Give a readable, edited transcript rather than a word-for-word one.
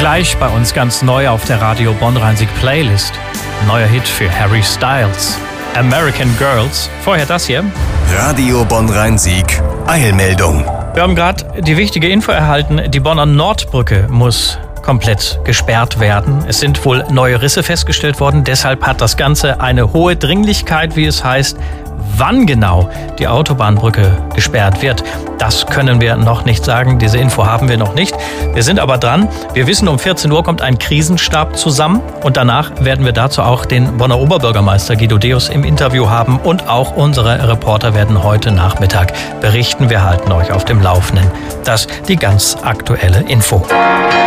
Gleich bei uns ganz neu auf der Radio Bonn-Rhein-Sieg-Playlist. Neuer Hit für Harry Styles. American Girls. Vorher das hier. Radio Bonn-Rhein-Sieg. Eilmeldung. Wir haben gerade die wichtige Info erhalten, die Bonner Nordbrücke muss komplett gesperrt werden. Es sind wohl neue Risse festgestellt worden. Deshalb hat das Ganze eine hohe Dringlichkeit, wie es heißt. Wann genau die Autobahnbrücke gesperrt wird, das können wir noch nicht sagen. Diese Info haben wir noch nicht. Wir sind aber dran. Wir wissen, um 14 Uhr kommt ein Krisenstab zusammen. Und danach werden wir dazu auch den Bonner Oberbürgermeister Guido Deus im Interview haben. Und auch unsere Reporter werden heute Nachmittag berichten. Wir halten euch auf dem Laufenden. Das ist die ganz aktuelle Info.